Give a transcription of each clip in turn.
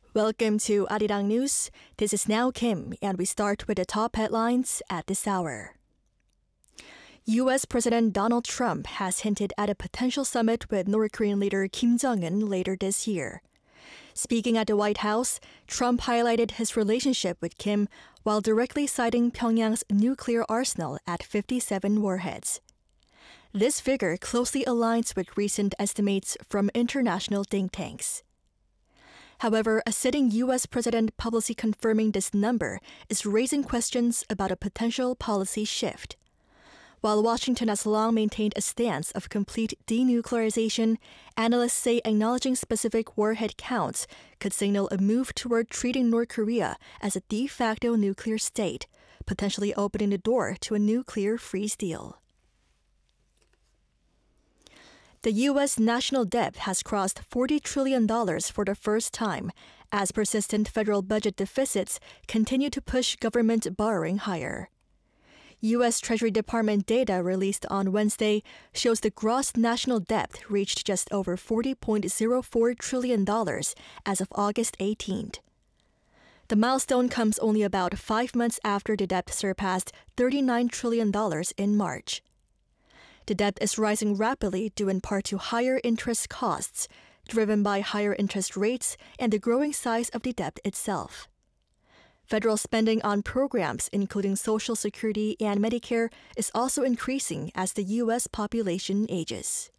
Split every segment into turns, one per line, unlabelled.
Welcome to Arirang News. This is Now Kim, and we start with the top headlines at this hour. U.S. President Donald Trump has hinted at a potential summit with North Korean leader Kim Jong-un later this year. Speaking at the White House, Trump highlighted his relationship with Kim while directly citing Pyongyang's nuclear arsenal at 57 warheads. This figure closely aligns with recent estimates from international think tanks. However, a sitting U.S. president publicly confirming this number is raising questions about a potential policy shift. While Washington has long maintained a stance of complete denuclearization, analysts say acknowledging specific warhead counts could signal a move toward treating North Korea as a de facto nuclear state, potentially opening the door to a nuclear-free deal. The U.S. national debt has crossed $40 trillion for the first time, as persistent federal budget deficits continue to push government borrowing higher. U.S. Treasury Department data released on Wednesday shows the gross national debt reached just over $40.04 trillion as of August 18th. The milestone comes only about 5 months after the debt surpassed $39 trillion in March. The debt is rising rapidly due in part to higher interest costs, driven by higher interest rates and the growing size of the debt itself. Federal spending on programs including Social Security and Medicare is also increasing as the U.S. population ages.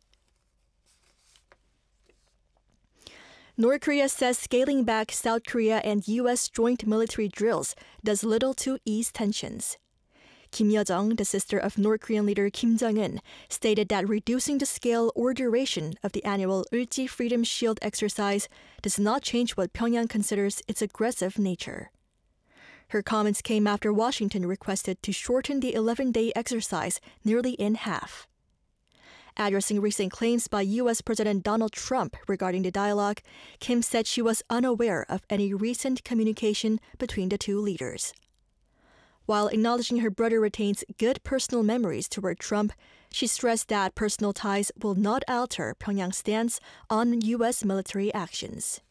North Korea says scaling back South Korea and U.S. joint military drills does little to ease tensions. Kim Yo-jong, the sister of North Korean leader Kim Jong-un, stated that reducing the scale or duration of the annual Ulji Freedom Shield exercise does not change what Pyongyang considers its aggressive nature. Her comments came after Washington requested to shorten the 11-day exercise nearly in half. Addressing recent claims by U.S. President Donald Trump regarding the dialogue, Kim said she was unaware of any recent communication between the two leaders. While acknowledging her brother retains good personal memories toward Trump, she stressed that personal ties will not alter Pyongyang's stance on U.S. military actions.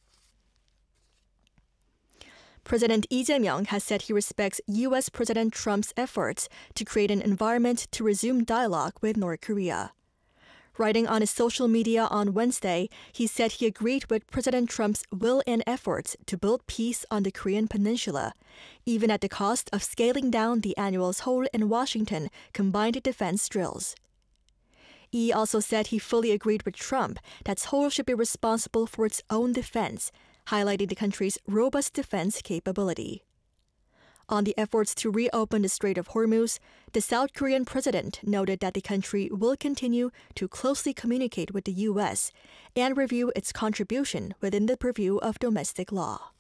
President Lee Jae-myung has said he respects U.S. President Trump's efforts to create an environment to resume dialogue with North Korea. Writing on his social media on Wednesday, he said he agreed with President Trump's will and efforts to build peace on the Korean peninsula, even at the cost of scaling down the annual Seoul and Washington combined defense drills. Lee also said he fully agreed with Trump that Seoul should be responsible for its own defense, highlighting the country's robust defense capability. On the efforts to reopen the Strait of Hormuz, the South Korean president noted that the country will continue to closely communicate with the U.S. and review its contribution within the purview of domestic law.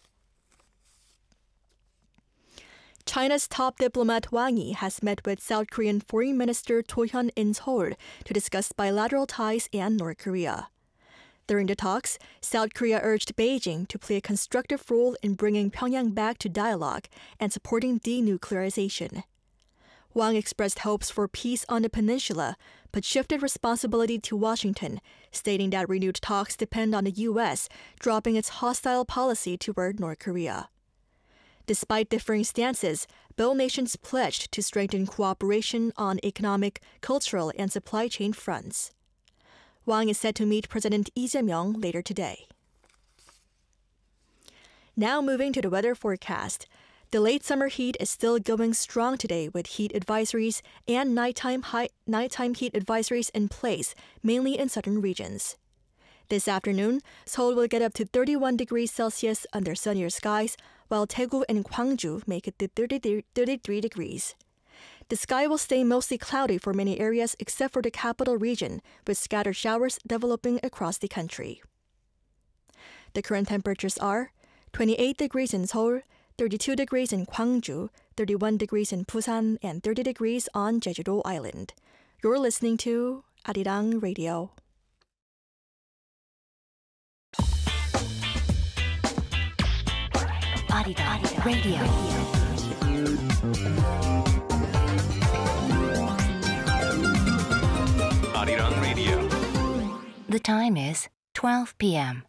China's top diplomat Wang Yi has met with South Korean Foreign Minister Cho Hyun in Seoul to discuss bilateral ties and North Korea. During the talks, South Korea urged Beijing to play a constructive role in bringing Pyongyang back to dialogue and supporting denuclearization. Wang expressed hopes for peace on the peninsula, but shifted responsibility to Washington, stating that renewed talks depend on the U.S. dropping its hostile policy toward North Korea. Despite differing stances, both nations pledged to strengthen cooperation on economic, cultural, and supply chain fronts. Wang is set to meet President Lee Jae-myung later today. Now moving to the weather forecast. The late summer heat is still going strong today with heat advisories and nighttime heat advisories in place, mainly in southern regions. This afternoon, Seoul will get up to 31 degrees Celsius under sunnier skies, while Daegu and Gwangju make it to 33 degrees. The sky will stay mostly cloudy for many areas except for the capital region, with scattered showers developing across the country. The current temperatures are 28 degrees in Seoul, 32 degrees in Gwangju, 31 degrees in Busan, and 30 degrees on Jeju-do Island. You're listening to Arirang Radio.
Arirang Radio. Arirang Radio. The time is 12 p.m.